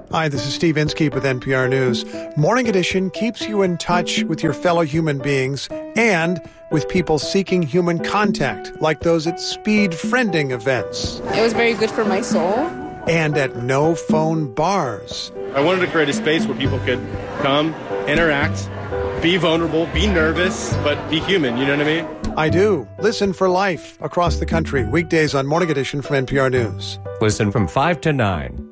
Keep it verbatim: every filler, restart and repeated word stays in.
Hi, this is Steve Inskeep with N P R News. Morning Edition keeps you in touch with your fellow human beings and with people seeking human contact, like those at speed friending events. It was very good for my soul. And at no-phone bars. I wanted to create a space where people could come, interact, be vulnerable, be nervous, but be human, you know what I mean? I do. Listen for Life across the country, weekdays on Morning Edition from N P R News. Listen from five to nine.